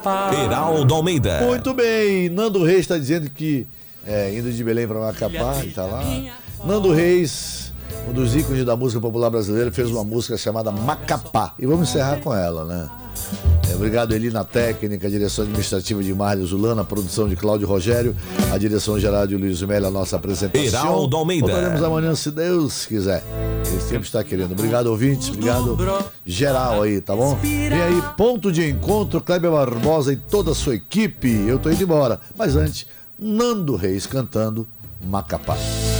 Heraldo Almeida. Muito bem, Nando Reis está dizendo que indo de Belém para Macapá, ele está lá. Nando Reis, um dos ícones da música popular brasileira, fez uma música chamada Macapá. E vamos encerrar com ela, né? Obrigado, Eli, na técnica, a direção administrativa de Marli Zulana, a produção de Cláudio Rogério, a direção geral de Luiz Melo, a nossa apresentação. Heraldo Almeida. Voltaremos amanhã, se Deus quiser. Ele sempre está querendo. Obrigado, ouvintes. Obrigado, geral aí, tá bom? Vem aí, ponto de encontro, Kleber Barbosa e toda a sua equipe. Eu tô indo embora. Mas antes, Nando Reis cantando Macapá.